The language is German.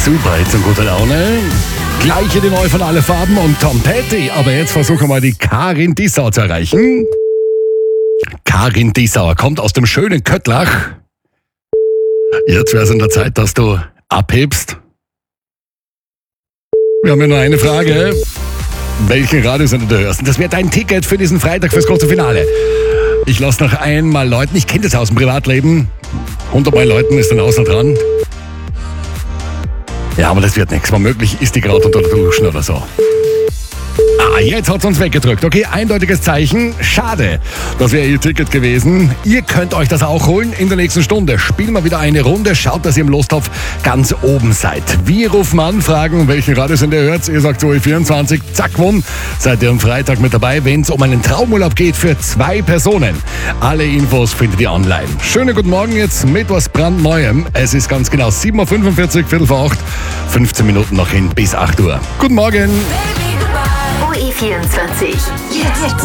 Super, jetzt und gute Laune. Gleiche die neu von Alle Farben und Tom Petty. Aber jetzt versuchen wir mal die Karin Dissauer zu erreichen. Karin Dissauer kommt aus dem schönen Köttlach. Jetzt wäre es an der Zeit, dass du abhebst. Wir haben ja nur eine Frage. Welchen Radiosender du hörst? Das wäre dein Ticket für diesen Freitag fürs große Finale. Ich lasse noch einmal läuten. Ich kenne das aus dem Privatleben. 100 Mal läuten ist dann außen dran. Ja, aber das wird nichts. Womöglich ist die gerade unter der Duschen oder so. Jetzt hat es uns weggedrückt. Okay, eindeutiges Zeichen. Schade. Das wäre Ihr Ticket gewesen. Ihr könnt euch das auch holen in der nächsten Stunde. Spielen wir wieder eine Runde. Schaut, dass ihr im Lostopf ganz oben seid. Wir rufen an, fragen, welchen Radiosender ihr hört. Ihr sagt so 24. Zack, wumm. Seid ihr am Freitag mit dabei, wenn es um einen Traumurlaub geht für 2 Personen. Alle Infos findet ihr online. Schönen guten Morgen jetzt mit was brandneuem. Es ist ganz genau 7.45 Uhr, Viertel vor 8. 15 Minuten noch hin bis 8 Uhr. Guten Morgen. OE24. Jetzt.